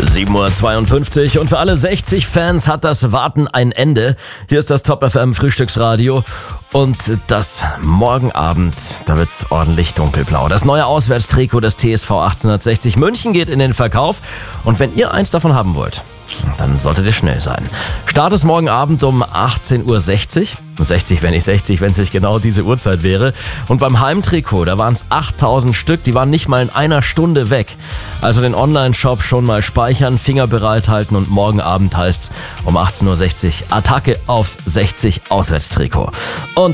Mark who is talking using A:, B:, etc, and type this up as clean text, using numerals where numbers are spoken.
A: 7:52 Uhr und für alle 60-Fans hat das Warten ein Ende. Hier ist das Top FM Frühstücksradio und das morgen Abend, da wird's ordentlich dunkelblau. Das neue Auswärtstrikot des TSV 1860 München geht in den Verkauf und wenn ihr eins davon haben wollt, dann solltet ihr schnell sein. Start ist morgen Abend um 18:60 Uhr. 60 wäre nicht 60, wenn es nicht genau diese Uhrzeit wäre. Und beim Heimtrikot, da waren es 8000 Stück, die waren nicht mal in einer Stunde weg. Also den Online-Shop schon mal speichern, Finger bereithalten und morgen Abend heißt um 18:60 Uhr Attacke aufs 60 Auswärtstrikot. Und